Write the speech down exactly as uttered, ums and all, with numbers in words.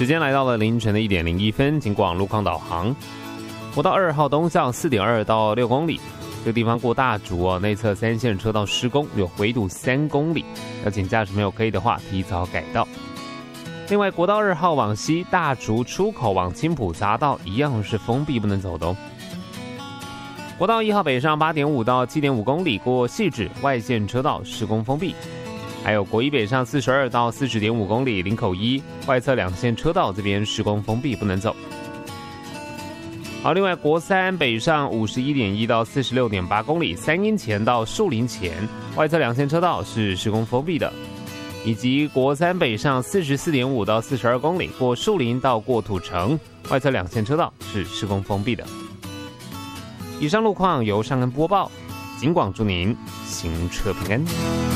时间来到了凌晨的一点零一分，经过路况导航，国道二号东向四点二到六公里，这个地方过大竹哦，内侧三线车道施工，有回堵三公里，要请驾驶朋友可以的话提早改道。另外，国道二号往西大竹出口往青埔匝道一样是封闭不能走的哦。国道一号北上八点五到七点五公里，过汐止外线车道施工封闭。还有国一北上四十二到四十点五公里，林口一外侧两线车道这边施工封闭不能走。好，另外国三北上五十一点一到四十六点八公里，三鹰前到树林前外侧两线车道是施工封闭的，以及国三北上四十四点五到四十二公里，过树林到过土城外侧两线车道是施工封闭的。以上路况由尚恩播报，警广祝您行车平安。